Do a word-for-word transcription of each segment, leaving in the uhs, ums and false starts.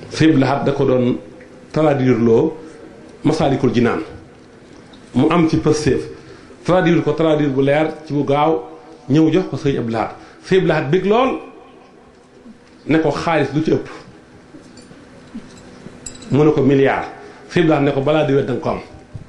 sëñ Abdou Lahad da ko doon traduire loo Masaalikul Jinaan mu am ci pëstéef traduire ko traduire bu leer ci bu gaaw ñëw jox ko sëñ Abdou Lahad sëñ Abdou Lahad bég lool ne ko xaalis lu ci ëpp mu ne ko milliard sëñ Abdou Lahad ne ko balaa déwén danga ko am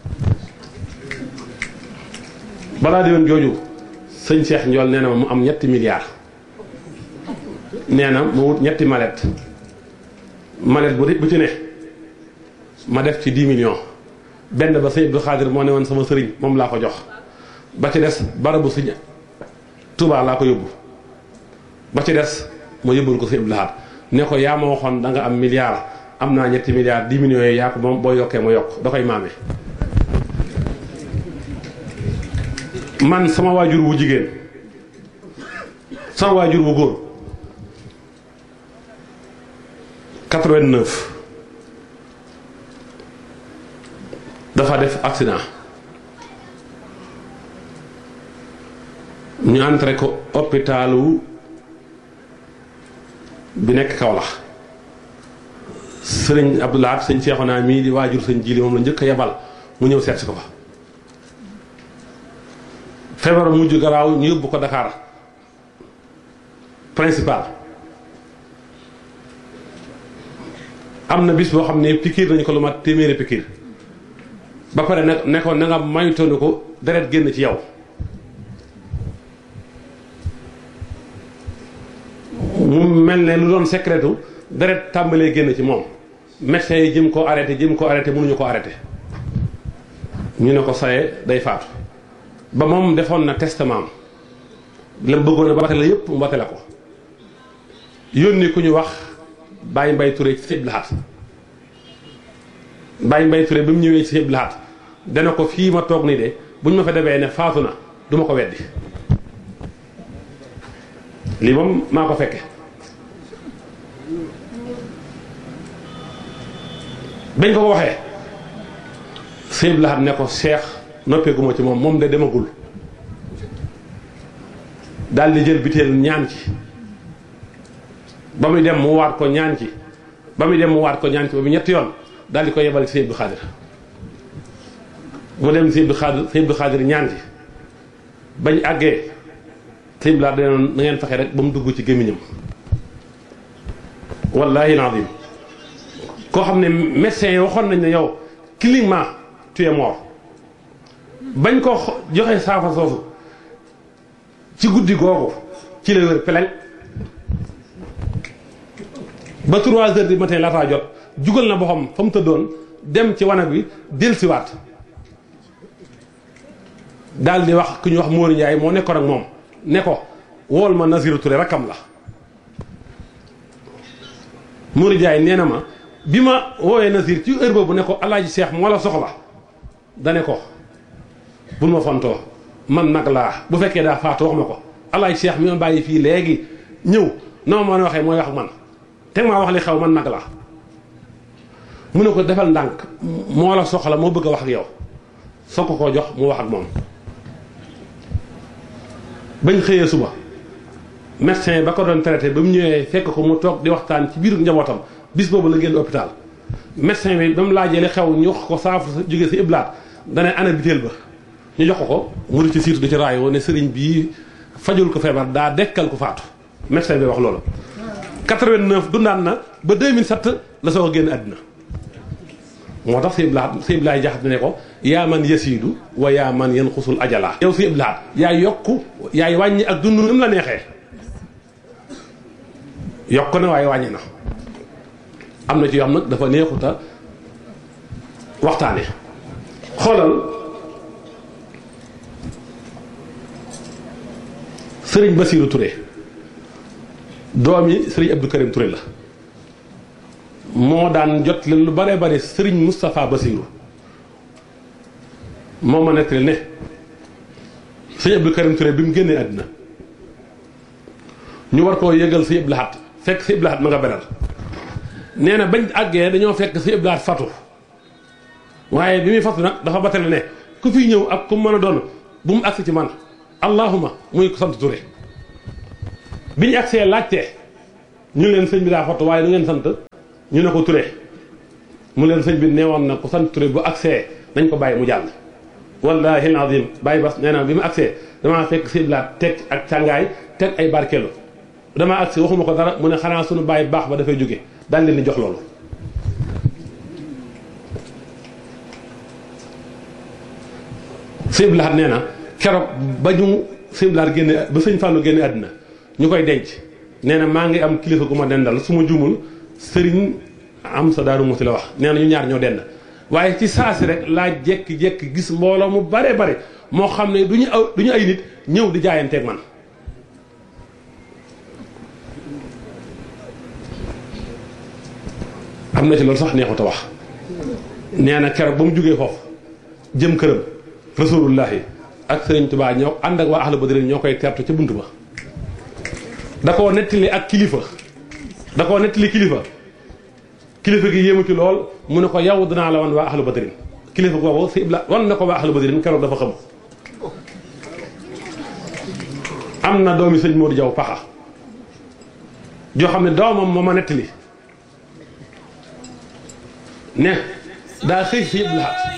balaa déwén jooju sëñ Cheikh Ndiol nee na ma mu am ñetti milliards nee na ma wut ñetti mallette mallette bu bu ci ne ma def ci dix millions benn ba sëñ Abdou Khadir moo ne woon sama sëriñ moom laa ko jox ba ci des barabu sëñ Touba laa ko yóbbu ba ci des ma yóbbul ko sëñ Abdou Lahad ne ko yaa ma waxoon da nga am milliard am naa ñetti milliards dix millions yooyu yaa ko moom boo yokkee ma yokk da koy maame. man sama waajur wu jigéen sama waajur wu góor quatre-vingt-neuf dafa def accident ñu entré ko hôpitalu bi nekk Kaolack sëriñ Abdou Lahad sëñ Seexuna mii di waajur sëñ Jili moom la njëkk a yebal mu ñëw seet si ko fa feebar mujj garaaw ñu yóbbu ko Dakar principal am na bis boo xam ne pikiir nañu ko lu mat téeméeri pikiir ba pare nag ne ko na nga maytoonu ko deret génn ci yow mu mel ne lu doon secretu deret tàmbalee génn ci moom médecin yi jëm ko arrêté jëm ko arrêté mënuñu ko arrêté ñu ne ko saye day faatu ba moom defoon na testament la bëggoon a ba la yëpp mu batale ko yónni ku ñu wax Baye Mbaye Touré ci Sëñ Abdou Lahad Baye Mbaye Touré bi mu ñëwee ci Sëñ Abdou Lahad dana ko fii ma toog nii de bu ñu ma fa demee ne faatu na du ma ko weddi lii moom maa ko fekke bañ ko ko waxee Sëñ Abdou Lahad ne ko Cheikh noppeeguma ci moom moom de demagul daal di jël biteel ñaan ci ba muy dem mu waat ko ñaan ci ba muy dem mu waat ko ñaan ci ba mu ñetti yoon daal di ko yebal ci Sëñ Abdou Khadir mu dem Sëñ Abdou Khadir Sëñ Abdou Khadir ñaan ci bañ àggee Sëñ Abdou Lahad danoon na ngeen fexe rek ba mu dugg ci gémmiñam wallahi alazim koo xam ne médecin yi waxoon nañ ne yow cliniquement tu es mort bañ ko joxe saafa soosu ci guddi googu ci la wér peleng ba trois heures du matin laataa jot jugal na boppam fa mu tëddoon dem ci wanag wi dellusiwaat daal di wax ku ñu wax Mori Ndiaye moo nekkoon ak moom ne ko wool ma Nasirou Touré rakkam la Mori Ndiaye nee na ma bi ma woowee Nasir ci heure boobu ne ko Alaaji Cheikh moo la soxla dane ko bul ma fontoo man nag laa bu fekkee daa faatu wax ma ko Alaaji Cheikh mi ma bàyyi fii léegi ñëw noo ma waxee mooy wax ak man teg maa wax li xew man nag laa mu ne ko defal ndànk moo la soxla moo bëgg a wax ak yow soo ko koo jox mu wax ak moom bañ xëyee suba médecin ba ko doon traité ba mu ñëwee fekk ko mu toog di waxtaan ci biir njabootam bis boobu la génn hôpital médecin bi ba mu laajee li xew ñu wax ko saafu sa jógee si iblaat dana ana biteel ba ñu jox ko ko mu di ci siitu di ci raayoo ne sëriñ bii fajul ko feebar daa dekkal ko faatu médecin bi wax loolu quatre-vingt-neuf dundaan na ba deux mille sept la soo ko génn àddina moo tax Sëñ Abdou Lahad Sëñ Abdou Lahad jaxat ne ko yaa man yasiidu wa yaa man yan xusul ajala yow Sëñ Abdou Lahad yaay yokku yaay wàññi ak dund ni mu la neexee yokk na waaye wàññi na am na ci yoo xam nag dafa neexuta waxtaane xoolal sëriñ Basiiru Touré doomi sëriñ Abdou Karim Touré la moo daan jot leen lu bare bare sëriñ Moustapha Basiiru moo ma nettali ne sëriñ Abdou Karim Touré bi mu génnee àddina ñu war koo yëgal sëriñ Abdou Lahad fekk sëriñ Abdou Lahad ma nga beral nee na bañ àggee dañoo fekk sëriñ Abdou Lahad fatu waaye bi muy fatu nag dafa batale ne ku fi ñëw ak ku mën a doon bu mu agsi ci man allahuma muy ko sant Touré bi ñu agsee laajtee ñu leen sëñ bi daa fatu waaye nu ngeen sant ñu ne ko Touré mu leen sëñ bi neewoon na ku sant Touré bu accès nañ ko bàyyi mu jàll. wallahi alazim bàyyi bas nee na bi ma accès damaa fekk sëñ Blaat teg ak càngaay teg ay barkeelu damaa accès waxuma ko dara mu ne xanaa suñu bàyyi baax ba dafay jóge daal leen di jox loolu. sëñ Blaat nee na keroog ba ñu sëñ Blaat génne ba sëñ Fallou génne àddina ñu koy denc nee na maa ngi am kilifa gu ma dendal su ma juumul sëriñ am sa daaru musi la wax nee na ñu ñaar ñoo dend waaye ci saasi rek laa jekki-jekki gis mbooloo mu bare bare moo xam ne du ñu aw du ñu ay nit ñëw di jaayanteeg man am na ci loolu sax neexut a wax nee na keroog ba mu jógee foofu jëm këram rasulullahi ak sëriñ Tuubaa ñoo ànd ak waa ahlu badrin ñoo koy tertu ca bunt ba da koo nettali ak kilifa da koo nettali kilifa kilifa gi yéemu ci lool mu ne ko yow dinaa la wan waa ahlu badrin kilifa googu si ibla wan na ko waa ahlu badrin keroog dafa xam am na doomi sëñ Modou Diaw paxa joo xam ne doomam moo ma nettali ne daa xëy si ibla